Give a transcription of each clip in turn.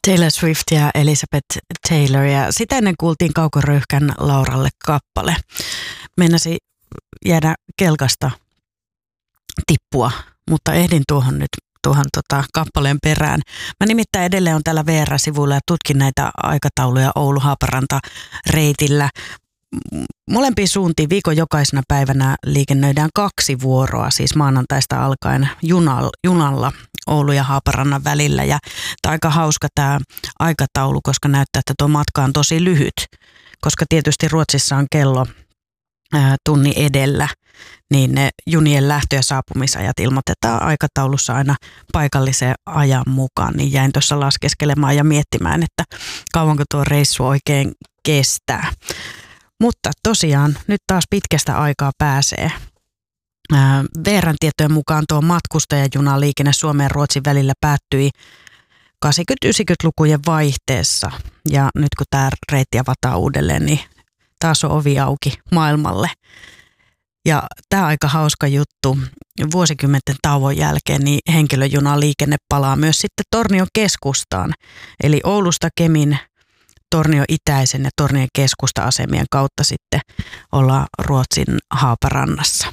Taylor Swift ja Elizabeth Taylor, ja sitä ennen kuultiin Kaukoröyhkän Lauralle kappale. Meinasi jäädä kelkasta tippua, mutta ehdin tuohon kappaleen perään. Mä nimittäin edelleen on täällä VR-sivuilla ja tutkin näitä aikatauluja Oulu-Haaparanta-reitillä. Molempiin suuntiin viikon jokaisena päivänä liikennöidään 2 vuoroa, siis maanantaista alkaen junalla Oulu ja Haaparannan välillä. Ja tämä on aika hauska tämä aikataulu, koska näyttää, että tuo matka on tosi lyhyt, koska tietysti Ruotsissa on kello tunnin edellä, niin ne junien lähtö- ja saapumisajat ilmoitetaan aikataulussa aina paikallisen ajan mukaan. Niin jäin tuossa laskeskelemaan ja miettimään, että kauanko tuo reissu oikein kestää. Mutta tosiaan nyt taas pitkästä aikaa pääsee. VR:n tietojen mukaan tuo matkustajajunaliikenne Suomen ja Ruotsin välillä päättyi 80-90-lukujen vaihteessa. Ja nyt kun tämä reitti avataan uudelleen, niin taas on ovi auki maailmalle. Ja tämä aika hauska juttu. Vuosikymmenten tauon jälkeen niin henkilöjunaliikenne palaa myös sitten Tornion keskustaan. Eli Oulusta Kemin, Tornion itäisen ja Tornion keskusta-asemien kautta sitten ollaan Ruotsin Haaparannassa.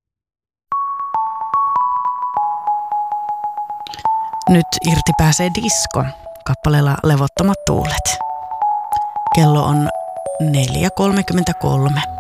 Nyt irti pääsee disko kappaleella Levottomat tuulet. Kello on 4.33.